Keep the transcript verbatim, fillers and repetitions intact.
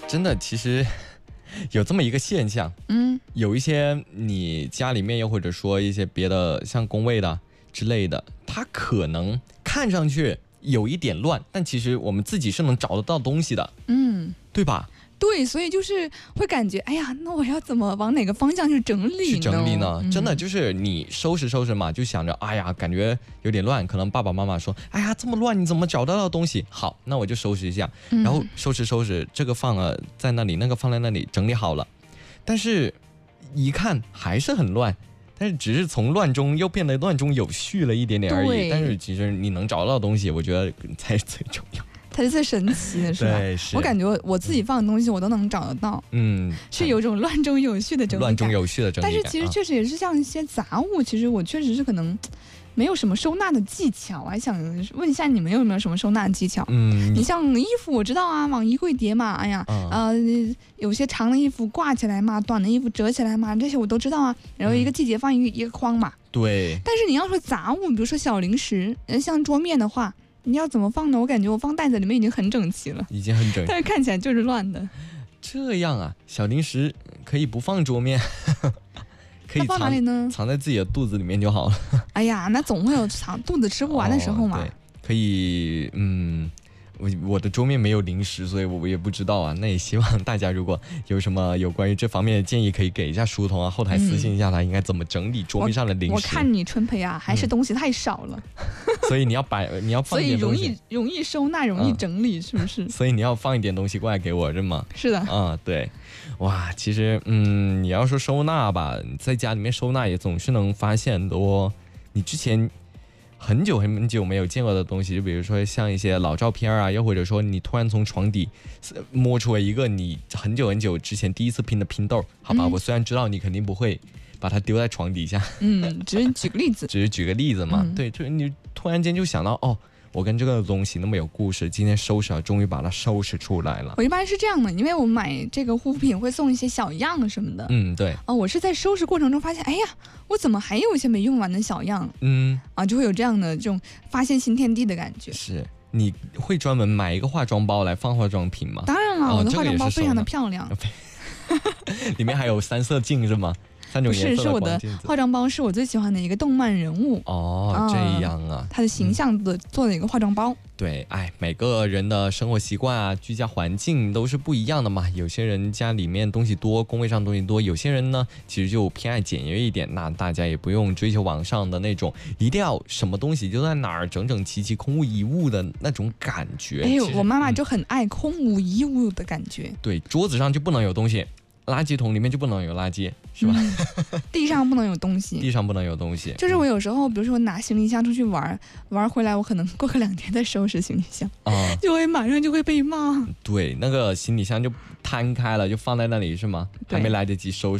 真的，其实有这么一个现象， 嗯， 有一些你家里面又或者说一些别的像工位的之类的，它可能看上去有一点乱，但其实我们自己是能找得到东西的， 嗯， 对吧？ 对，所以就是会感觉，哎呀，那我要怎么往哪个方向去整理呢？ 去整理呢？ 嗯、 真的就是你收拾收拾嘛，就想着，哎呀，感觉有点乱，可能爸爸妈妈说，哎呀，这么乱，你怎么找得到东西？好，那我就收拾一下， 嗯、 然后收拾收拾，这个放了在那里，那个放在那里，整理好了，但是一看还是很乱。但是只是从乱中又变得乱中有序了一点点而已。但是其实你能找到的东西，我觉得才是最重要。 它是最神奇的，是吧？ 对，是。 我感觉我自己放的东西我都能找得到， 嗯， 是有种乱中有序的整理感。 乱中有序的整理感。 但是其实确实也是像一些杂物，其实我确实是可能没有什么收纳的技巧，我还想问一下你们有没有什么收纳的技巧？ 嗯， 你像衣服我知道啊，往衣柜叠嘛，哎呀，嗯、呃，有些长的衣服挂起来嘛，短的衣服折起来嘛，这些我都知道啊。然后一个季节放一个、嗯、一个筐嘛。 对。 但是你要说杂物，比如说小零食，像桌面的话，你要怎么放呢？我感觉我放袋子里面已经很整齐了， 已经很整齐， 但是看起来就是乱的。 这样啊，小零食可以不放桌面。可以放哪里呢？ 藏在自己的肚子里面就好了。 哎呀，那总会有藏肚子吃不完的时候嘛。 哦、对，可以，嗯，我我的桌面没有零食，所以我也不知道啊。那也希望大家如果有什么有关于这方面的建议，可以给一下书童啊，后台私信一下他应该怎么整理桌面上的零食。 我, 我看你春培啊，还是东西太少了， 嗯、所以你要摆，你要放一点东西， 所以容易容易收纳，容易整理，嗯、是不是？ 所以你要放一点东西过来给我，是吗？ 是的， 啊、嗯，对。哇，其实，嗯，你要说收纳吧，你在家里面收纳也总是能发现很多你之前很久很久没有见过的东西，就比如说像一些老照片啊，又或者说你突然从床底摸出了一个你很久很久之前第一次拼的拼豆，好吧、嗯？我虽然知道你肯定不会把它丢在床底下， 嗯，只是举个例子， 只是举个例子嘛，嗯、对，就是你突然间就想到哦。我跟这个东西那么有故事，今天收拾了，终于把它收拾出来了。 我一般是这样的，因为我买这个护肤品会送一些小样什么的。 嗯，对。 啊，我是在收拾过程中发现，哎呀，我怎么还有一些没用完的小样？ 嗯， 啊，就会有这样的这种发现新天地的感觉。 是，你会专门买一个化妆包来放化妆品吗？ 当然了， 哦、 我的化妆包非常的漂亮， 里面还有三色镜是吗？ 不是，是我的化妆包，是我最喜欢的一个动漫人物哦，嗯、这样啊， 他的形象的做的一个化妆包。嗯、 对，哎，每个人的生活习惯啊、居家环境都是不一样的嘛。有些人家里面东西多，工位上东西多；有些人呢，其实就偏爱简约一点。那大家也不用追求网上的那种，一定要什么东西就在哪儿整整齐齐、空无一物的那种感觉。 哎呦，我妈妈就很爱空无一物的感觉。 嗯、对，桌子上就不能有东西。垃圾桶里面就不能有垃圾，是吧？ 嗯、地上不能有东西， 地上不能有东西。 就是我有时候，比如说拿行李箱出去玩，玩回来我可能过个两天再收拾行李箱，啊，就会马上就会被骂。 对，那个行李箱就摊开了，就放在那里是吗？还没来得及收拾。